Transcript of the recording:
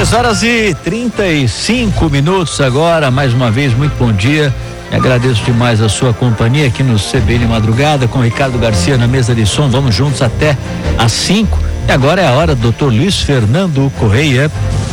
6:35 agora, mais uma vez, muito bom dia. E agradeço demais a sua companhia aqui no CBN Madrugada, com Ricardo Garcia na mesa de som. Vamos juntos até às 5. E agora é a hora do Dr. Luiz Fernando Correia,